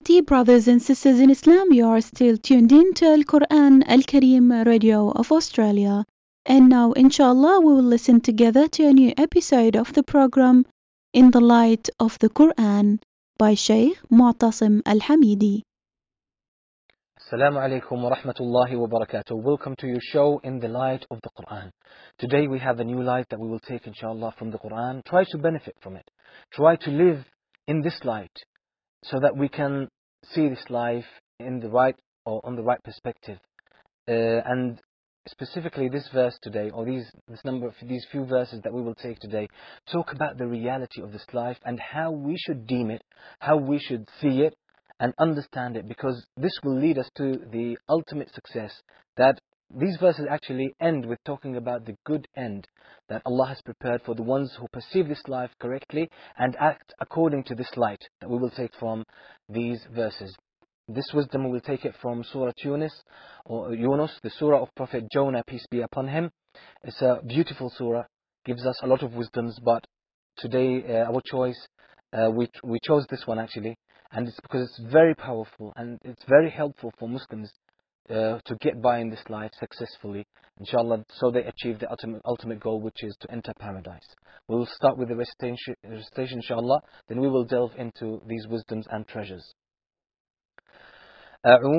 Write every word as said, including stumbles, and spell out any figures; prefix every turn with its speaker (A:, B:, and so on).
A: Dear brothers and sisters in Islam, you are still tuned in to Al Quran Al Kareem Radio of Australia. And now, inshallah, we will listen together to a new episode of the program In the Light of the Quran by Sheikh Mu'tasim Al Hamidi.
B: Assalamu alaikum wa rahmatullahi wa barakatuh. Welcome to your show In the Light of the Quran. Today we have a new light that we will take inshallah from the Quran. Try to benefit from it. Try to live in this light so that we can see this life in the right or on the right perspective. Uh, and specifically this verse today, or these this number of these few verses that we will take today, talk about the reality of this life and how we should deem it, how we should see it and understand it, because this will lead us to the ultimate success. That these verses actually end with talking about the good end that Allah has prepared for the ones who perceive this life correctly and act according to this light that we will take from these verses. This wisdom we will take it from Surah Yunus, or Yunus, the Surah of Prophet Jonah, peace be upon him. It's a beautiful surah, gives us a lot of wisdoms, but today uh, our choice, uh, we we chose this one actually, and it's because it's very powerful and it's very helpful for Muslims uh, to get by in this life successfully, inshallah, so they achieve the ultimate ultimate goal, which is to enter paradise. We will start with the recitation, recitation inshallah, then we will delve into these wisdoms and treasures.